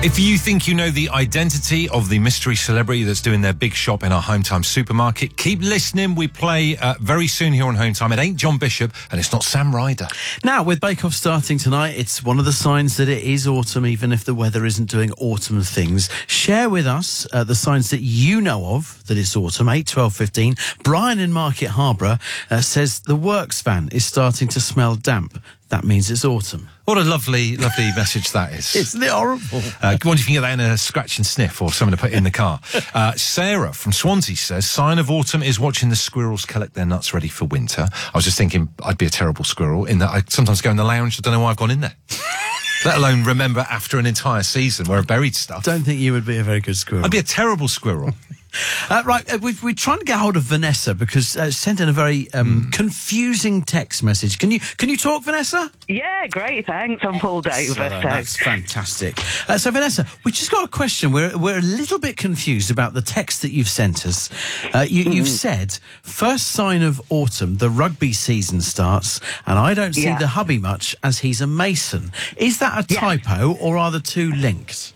If you think you know the identity of the mystery celebrity that's doing their big shop in our Home Time supermarket, keep listening. We play very soon here on Home Time. It ain't John Bishop and it's not Sam Ryder. Now, with Bake Off starting tonight, it's one of the signs that it is autumn, even if the weather isn't doing autumn things. Share with us the signs that you know of that it's autumn. 8, 12, 15. Brian in Market Harborough says the works van is starting to smell damp. That means it's autumn. What a lovely, lovely message that is. Isn't it horrible? I wonder if you can get that in a scratch and sniff or something to put in the car. Sarah from Swansea says, sign of autumn is watching the squirrels collect their nuts ready for winter. I was just thinking I'd be a terrible squirrel in that I sometimes go in the lounge, I don't know why I've gone in there. Let alone remember after an entire season where I buried stuff. Don't think you would be a very good squirrel. I'd be a terrible squirrel. We're trying to get hold of Vanessa because sent in a very confusing text message. Can you talk, Vanessa? Yeah, great, thanks. I'm pulled over. That's fantastic. So, Vanessa, we just got a question. We're a little bit confused about the text that you've sent us. You've said, first sign of autumn, the rugby season starts, and I don't see the hubby much as he's a mason. Is that a typo, or are the two linked?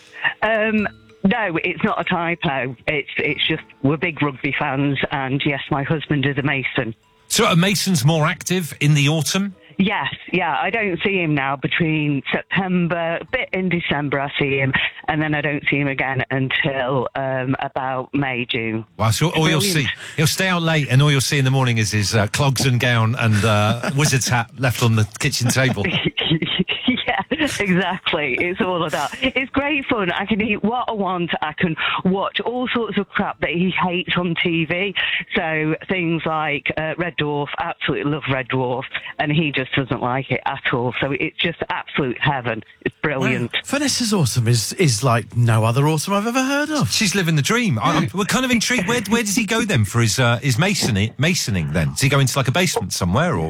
No, it's not a typo. It's just we're big rugby fans, and yes, my husband is a mason. So are masons more active in the autumn? Yes, yeah. I don't see him now between September, a bit in December I see him, and then I don't see him again until about May, June. Wow, so all you'll see, he'll stay out late, and all you'll see in the morning is his clogs and gown and wizard's hat left on the kitchen table. Yeah, exactly. It's all of that. It's great fun. I can eat what I want. I can watch all sorts of crap that he hates on TV. So things like Red Dwarf, absolutely love Red Dwarf, and he just doesn't like it at all. So it's just absolute heaven. It's brilliant. Well, Vanessa's autumn is like no other autumn I've ever heard of. She's living the dream. We're kind of intrigued. Where does he go then for his masoning then? Does he go into like a basement somewhere or...?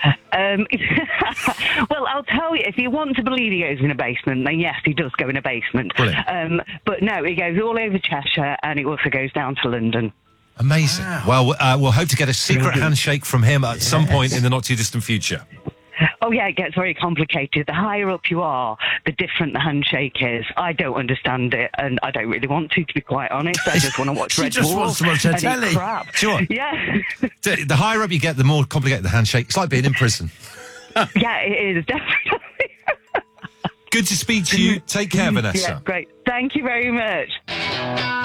Well, I'll tell you, if you want to believe he goes in a basement, then yes, he does go in a basement. But no, he goes all over Cheshire, and he also goes down to London. Amazing. Wow. Well, we'll hope to get a secret handshake from him at some point in the not-too-distant future. Oh, yeah, it gets very complicated. The higher up you are, the different the handshake is. I don't understand it, and I don't really want to be quite honest. I just want to watch Red Dwarf. She just wants to watch her telly. Crap. Sure. Yeah. The higher up you get, the more complicated the handshake. It's like being in prison. Yeah, it is, definitely. Good to speak to you. Take care, Vanessa. Yeah, great. Thank you very much.